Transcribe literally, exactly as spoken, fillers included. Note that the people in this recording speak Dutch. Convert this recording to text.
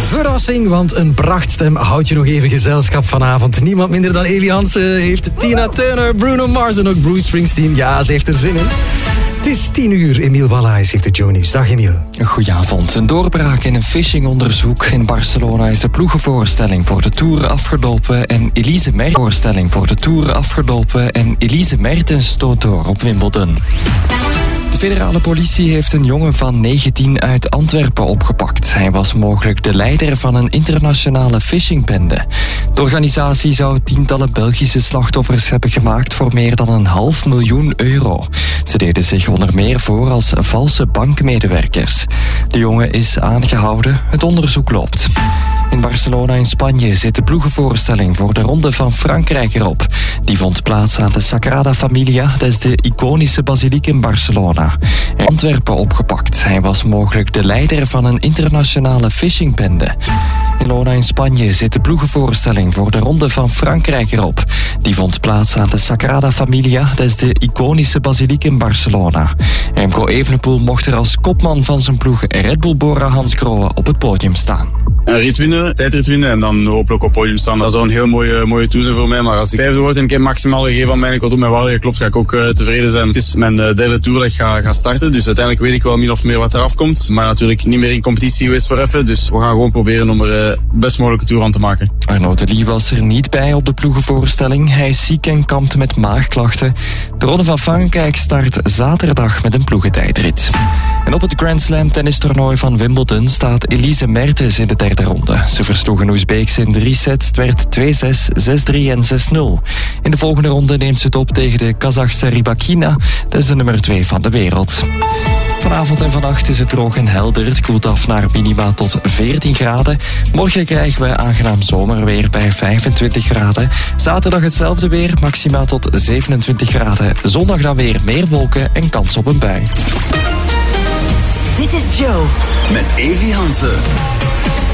verrassing, want een prachtstem houdt je nog even gezelschap vanavond. Niemand minder dan Evi Hansen heeft Tina Turner, Bruno Mars en ook Bruce Springsteen. Ja, ze heeft er zin in. Het is tien uur. Emiel Wallaes heeft het Joe Nieuws. Dag Emiel. Goedenavond. Een doorbraak in een phishingonderzoek in Barcelona is de ploegenvoorstelling voor de Tour afgelopen en Elise Mertens voorstelling voor de Tour afgelopen en Elise Mertens stoot door op Wimbledon. De federale politie heeft een jongen van negentien uit Antwerpen opgepakt. Hij was mogelijk de leider van een internationale phishingbende. De organisatie zou tientallen Belgische slachtoffers hebben gemaakt voor meer dan een half miljoen euro. Ze deden zich onder meer voor als valse bankmedewerkers. De jongen is aangehouden. Het onderzoek loopt. In Barcelona in Spanje zit de ploegenvoorstelling voor de Ronde van Frankrijk erop. Die vond plaats aan de Sagrada Familia, dat is de iconische basiliek in Barcelona. In Antwerpen opgepakt. Hij was mogelijk de leider van een internationale phishingbende. In Barcelona in Spanje zit de ploegenvoorstelling voor de Ronde van Frankrijk erop. Die vond plaats aan de Sagrada Familia, dat is de iconische basiliek in Barcelona. Remco Evenepoel mocht er als kopman van zijn ploeg Red Bull Bora Hansgrohe op het podium staan. Een rit winnen, tijdrit winnen en dan hopelijk op podium staan. Dat zou een heel mooie, mooie tour zijn voor mij. Maar als ik vijfde word en ik heb maximaal gegeven van mij, ik wil doen met waarde klopt, ga ik ook uh, tevreden zijn. Het is mijn uh, derde tour dat ik ga, ga starten. Dus uiteindelijk weet ik wel min of meer wat eraf komt. Maar natuurlijk niet meer in competitie geweest voor even. Dus we gaan gewoon proberen om er uh, best mogelijke tour aan te maken. Arnaud de Lie was er niet bij op de ploegenvoorstelling. Hij is ziek en kampt met maagklachten. De Ronde van Frankrijk start zaterdag met een ploegentijdrit. En op het Grand Slam tennistoernooi van Wimbledon staat Elise Mertens in de derde ronde. Ze versloeg een Oezbeekse in drie sets. Het werd twee zes, zes drie en zes nul. In de volgende ronde neemt ze het op tegen de Kazachse Rybakina. Dat is de nummer twee van de wereld. Vanavond en vannacht is het droog en helder. Het koelt af naar minima tot veertien graden. Morgen krijgen we aangenaam zomerweer bij vijfentwintig graden. Zaterdag hetzelfde weer, maxima tot zevenentwintig graden. Zondag dan weer meer wolken en kans op een bui. Dit is Joe. Met Evi Hansen.